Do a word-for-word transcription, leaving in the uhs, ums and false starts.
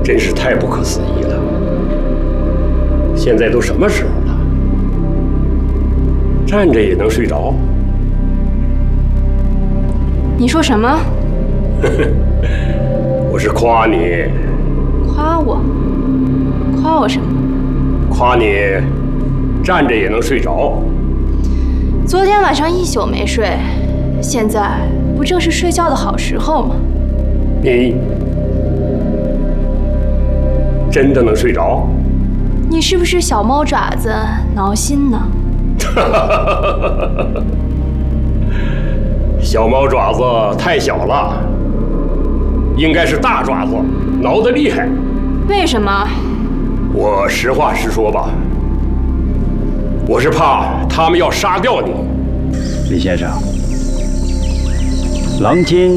真是太不可思议了！现在都什么时候了，站着也能睡着？ 你说什么？ 我是夸你。 夸我？夸我什么？ 夸你站着也能睡着。 昨天晚上一宿没睡，现在不正是睡觉的好时候吗？ 你真的能睡着？ 你是不是小猫爪子挠心呢？ 小猫爪子太小了，应该是大爪子挠得厉害。 为什么？ 我实话实说吧，我是怕他们要杀掉你。 李先生，郎今